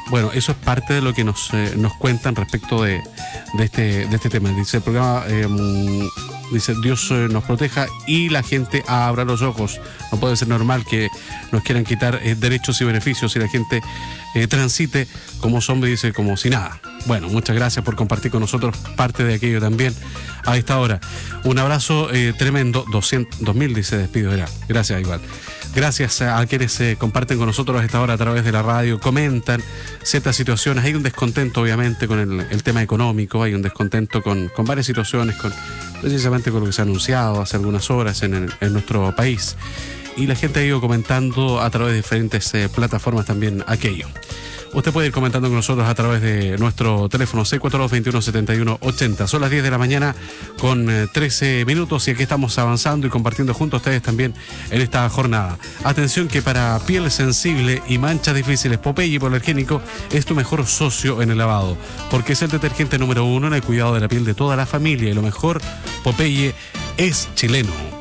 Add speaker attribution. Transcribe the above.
Speaker 1: bueno, eso es parte de lo que nos cuentan respecto de este tema. Dice el programa, dice, Dios nos proteja y la gente abra los ojos. No puede ser normal que nos quieran quitar derechos y beneficios y la gente transite como zombie, dice, como si nada. Bueno, muchas gracias por compartir con nosotros parte de aquello también a esta hora. Un abrazo tremendo. 2000 dice, despido, era. Gracias igual. Gracias a quienes comparten con nosotros a esta hora a través de la radio, comentan ciertas situaciones. Hay un descontento, obviamente, con el tema económico, hay un descontento con varias situaciones, precisamente con lo que se ha anunciado hace algunas horas en nuestro país. Y la gente ha ido comentando a través de diferentes plataformas también aquello. Usted puede ir comentando con nosotros a través de nuestro teléfono 642-2171-80. Son las 10 de la mañana con 13 minutos y aquí estamos avanzando y compartiendo junto a ustedes también en esta jornada. Atención que para piel sensible y manchas difíciles, Popeye Hipoalergénico es tu mejor socio en el lavado, porque es el detergente número 1 en el cuidado de la piel de toda la familia y lo mejor, Popeye es chileno.